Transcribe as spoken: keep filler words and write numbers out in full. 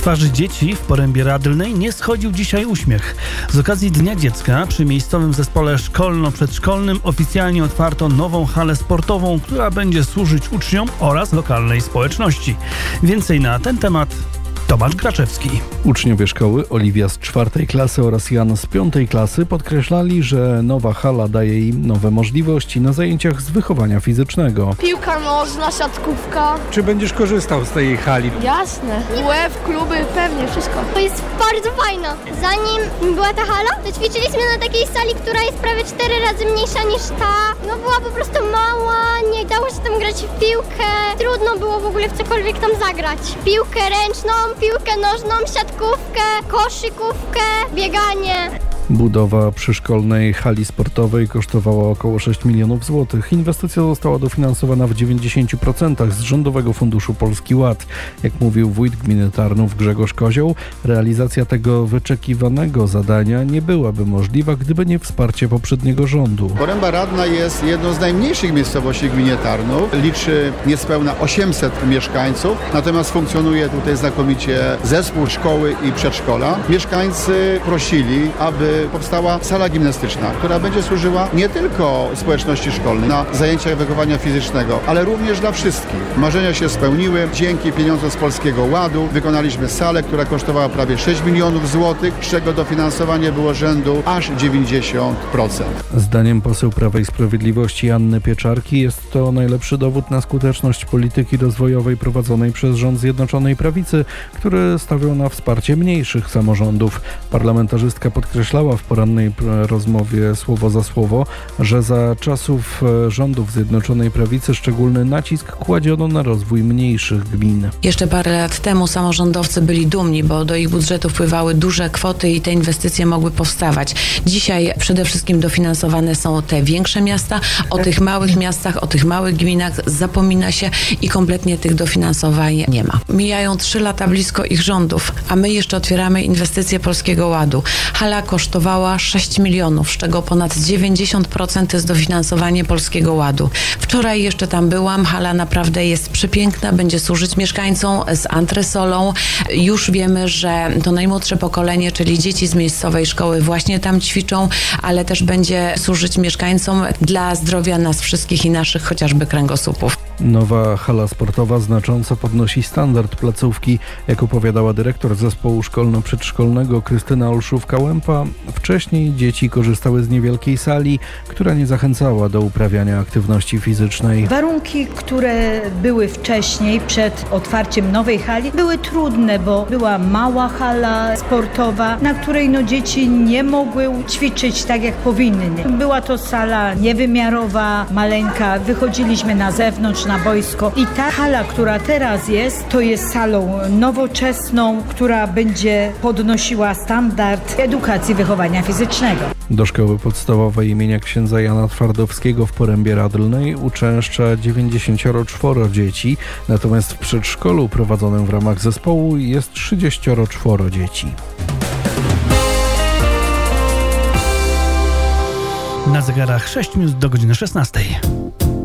twarzy dzieci w Porębie Radlnej nie schodził dzisiaj uśmiech. Z okazji Dnia Dziecka przy miejscowym zespole szkolno-przedszkolnym oficjalnie otwarto nową halę sportową, która będzie służyć uczniom oraz lokalnej społeczności. Więcej na ten temat Tomasz Graczewski. Uczniowie szkoły, Oliwia z czwartej klasy oraz Jan z piątej klasy podkreślali, że nowa hala daje im nowe możliwości na zajęciach z wychowania fizycznego. Piłka nożna, siatkówka. Czy będziesz korzystał z tej hali? Jasne. W łeb, kluby, pewnie wszystko. To jest bardzo fajna. Zanim była ta hala, to ćwiczyliśmy na takiej sali, która jest prawie cztery razy mniejsza niż ta. No była po prostu mała, nie dało się tam grać w piłkę. Trudno było w ogóle w cokolwiek tam zagrać. Piłkę ręczną, piłkę nożną, siatkówkę, koszykówkę, bieganie. Budowa przyszkolnej hali sportowej kosztowała około sześć milionów złotych. Inwestycja została dofinansowana w dziewięćdziesięciu procentach z Rządowego Funduszu Polski Ład. Jak mówił wójt gminy Tarnów Grzegorz Kozioł, realizacja tego wyczekiwanego zadania nie byłaby możliwa, gdyby nie wsparcie poprzedniego rządu. Poręba Radna jest jedną z najmniejszych miejscowości w gminie Tarnów. Liczy niespełna osiemset mieszkańców, natomiast funkcjonuje tutaj znakomicie zespół szkoły i przedszkola. Mieszkańcy prosili, aby powstała sala gimnastyczna, która będzie służyła nie tylko społeczności szkolnej na zajęciach wychowania fizycznego, ale również dla wszystkich. Marzenia się spełniły. Dzięki pieniądzom z Polskiego Ładu wykonaliśmy salę, która kosztowała prawie sześć milionów złotych, z czego dofinansowanie było rzędu aż dziewięćdziesiąt procent. Zdaniem poseł Prawa i Sprawiedliwości Anny Pieczarki jest to najlepszy dowód na skuteczność polityki rozwojowej prowadzonej przez rząd Zjednoczonej Prawicy, który stawiał na wsparcie mniejszych samorządów. Parlamentarzystka podkreślała w porannej rozmowie słowo za słowo, że za czasów rządów Zjednoczonej Prawicy szczególny nacisk kładziono na rozwój mniejszych gmin. Jeszcze parę lat temu samorządowcy byli dumni, bo do ich budżetu wpływały duże kwoty i te inwestycje mogły powstawać. Dzisiaj przede wszystkim dofinansowane są te większe miasta. O tych małych miastach, o tych małych gminach zapomina się i kompletnie tych dofinansowań nie ma. Mijają trzy lata blisko ich rządów, a my jeszcze otwieramy inwestycje Polskiego Ładu. Hala kosztowała sześć milionów, z czego ponad dziewięćdziesiąt procent to jest dofinansowanie Polskiego Ładu. Wczoraj jeszcze tam byłam, hala naprawdę jest przepiękna, będzie służyć mieszkańcom z antresolą. Już wiemy, że to najmłodsze pokolenie, czyli dzieci z miejscowej szkoły właśnie tam ćwiczą, ale też będzie służyć mieszkańcom dla zdrowia nas wszystkich i naszych chociażby kręgosłupów. Nowa hala sportowa znacząco podnosi standard placówki. Jak opowiadała dyrektor zespołu szkolno-przedszkolnego Krystyna Olszówka-Łępa, wcześniej dzieci korzystały z niewielkiej sali, która nie zachęcała do uprawiania aktywności fizycznej. Warunki, które były wcześniej, przed otwarciem nowej hali, były trudne, bo była mała hala sportowa, na której no, dzieci nie mogły ćwiczyć tak, jak powinny. Była to sala niewymiarowa, maleńka. Wychodziliśmy na zewnątrz, na boisko i ta hala, która teraz jest, to jest salą nowoczesną, która będzie podnosiła standard edukacji wychowania fizycznego. Do szkoły podstawowej imienia księdza Jana Twardowskiego w Porębie Radlnej uczęszcza dziewięćdziesiąt cztery dzieci, natomiast w przedszkolu prowadzonym w ramach zespołu jest trzydzieści cztery dzieci. Na zegarach sześć minut do godziny szesnastej.